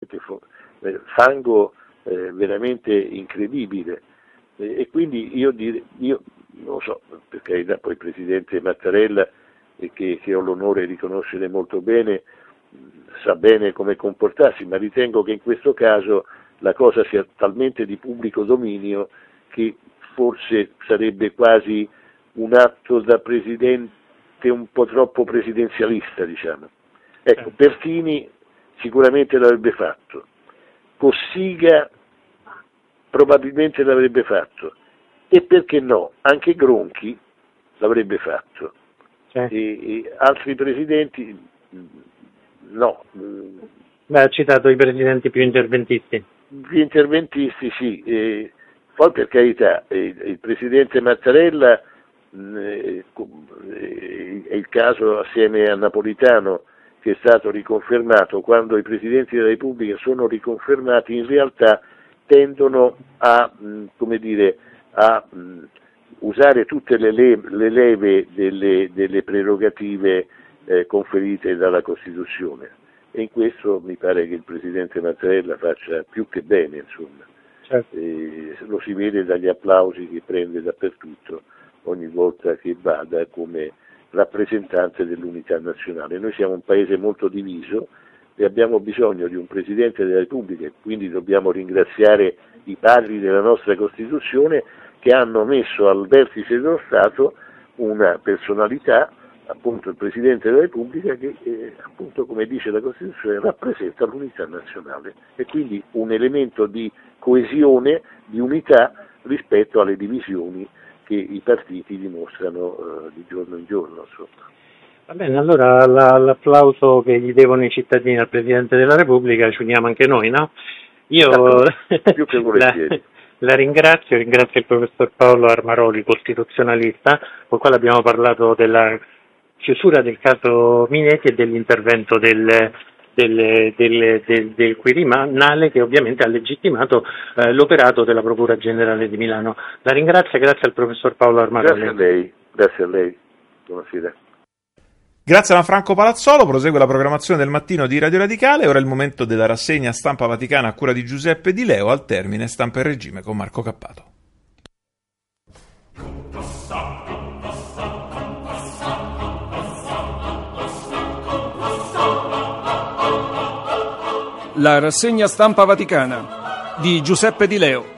fango veramente incredibile, e quindi io non so, perché poi il Presidente Mattarella, che ho l'onore di conoscere molto bene, sa bene come comportarsi, ma ritengo che in questo caso la cosa sia talmente di pubblico dominio che forse sarebbe quasi un atto da Presidente un po' troppo presidenzialista, diciamo. Ecco, Pertini sicuramente l'avrebbe fatto, Cossiga probabilmente l'avrebbe fatto, e perché no, anche Gronchi l'avrebbe fatto, e altri presidenti no. Beh, ha citato i presidenti più interventisti. Più interventisti, sì, poi per carità, il Presidente Mattarella è il caso assieme a Napolitano, che è stato riconfermato. Quando i Presidenti della Repubblica sono riconfermati, in realtà tendono a usare tutte le leve delle prerogative conferite dalla Costituzione, e in questo mi pare che il Presidente Mattarella faccia più che bene, insomma. Certo. Lo si vede dagli applausi che prende dappertutto ogni volta che vada come rappresentante dell'unità nazionale. Noi siamo un paese molto diviso e abbiamo bisogno di un Presidente della Repubblica, e quindi dobbiamo ringraziare i padri della nostra Costituzione, che hanno messo al vertice dello Stato una personalità, appunto il Presidente della Repubblica, che appunto, come dice la Costituzione, rappresenta l'unità nazionale, e quindi un elemento di coesione, di unità rispetto alle divisioni che i partiti dimostrano di giorno in giorno, insomma. Va bene, allora l'applauso che gli devono i cittadini al Presidente della Repubblica ci uniamo anche noi, no? Io più che volentieri. La ringrazio il professor Paolo Armaroli, costituzionalista, con il quale abbiamo parlato della chiusura del caso Minetti e dell'intervento del Quirinale, che ovviamente ha legittimato l'operato della Procura Generale di Milano. La ringrazio, grazie al professor Paolo Armaroli. Grazie a lei, buonasera. Grazie a Franco Palazzolo. Prosegue la programmazione del mattino di Radio Radicale. Ora è il momento della rassegna Stampa Vaticana a cura di Giuseppe Di Leo. Al termine Stampa e Regime con Marco Cappato. La rassegna Stampa Vaticana di Giuseppe Di Leo.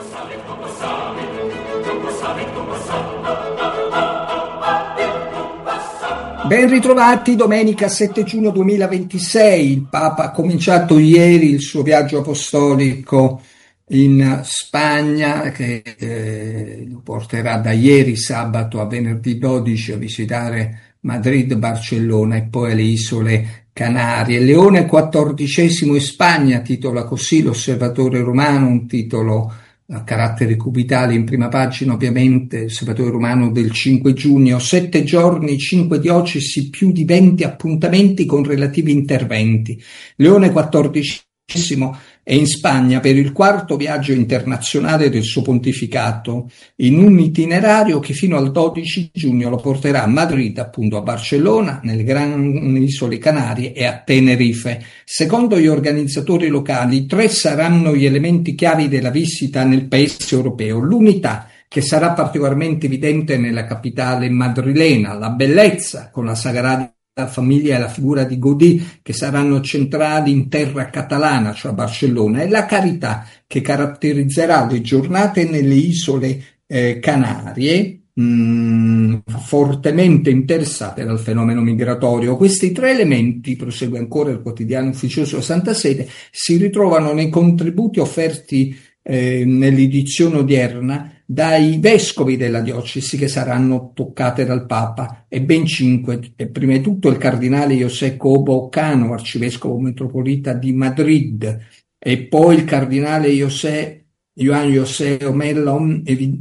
Ben ritrovati, domenica 7 giugno 2026. Il Papa ha cominciato ieri il suo viaggio apostolico in Spagna, che lo porterà da ieri sabato a venerdì 12 a visitare Madrid, Barcellona e poi le isole Canarie. Leone XIV in Spagna, titola così l'Osservatore Romano, un titolo a carattere cubitale in prima pagina, ovviamente, Osservatore Romano del 5 giugno, 7 giorni, 5 diocesi, più di 20 appuntamenti con relativi interventi. Leone XIV è in Spagna per il quarto viaggio internazionale del suo pontificato, in un itinerario che fino al 12 giugno lo porterà a Madrid, appunto a Barcellona, nelle grandi isole Canarie e a Tenerife. Secondo gli organizzatori locali, 3 saranno gli elementi chiavi della visita nel paese europeo: l'unità, che sarà particolarmente evidente nella capitale madrilena, la bellezza, con la Sagrada Famiglia e la figura di Gaudì, che saranno centrali in terra catalana, cioè a Barcellona, e la carità, che caratterizzerà le giornate nelle isole Canarie, fortemente interessate dal fenomeno migratorio. Questi 3 elementi, prosegue ancora il quotidiano ufficioso Santa Sede, si ritrovano nei contributi offerti nell'edizione odierna dai vescovi della diocesi, che saranno toccate dal Papa, e ben 5. E prima di tutto il cardinale José Cobo Cano, arcivescovo metropolita di Madrid, e poi il cardinale Juan José Omellón,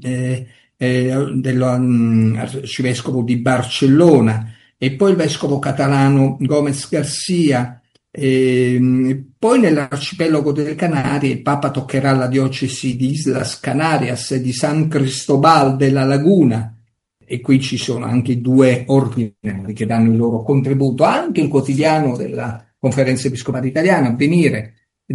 dell'arcivescovo di Barcellona, e poi il vescovo catalano Gómez García. Poi nell'arcipelago delle Canarie il Papa toccherà la diocesi di Islas Canarias e di San Cristobal della Laguna, e qui ci sono anche 2 ordinari che danno il loro contributo. Anche il quotidiano della Conferenza Episcopale Italiana, Avvenire,